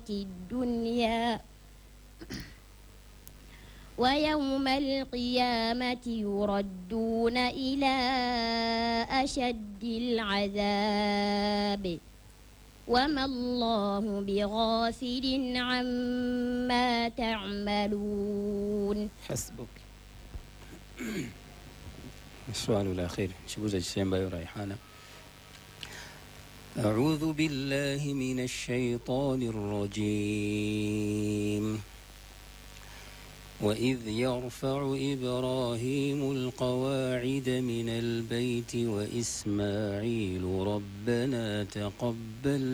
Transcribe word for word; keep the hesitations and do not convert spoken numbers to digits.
الدنيا ويوم القيامة يردون إلى أشد العذاب وما الله بغافل عما تعملون. حسبك. السؤال الأخير شبوز الشيمبا وريحانة. أعوذ بالله من الشيطان الرجيم. وإذ يرفع إبراهيم القواعد من البيت وإسماعيل ربنا تقبل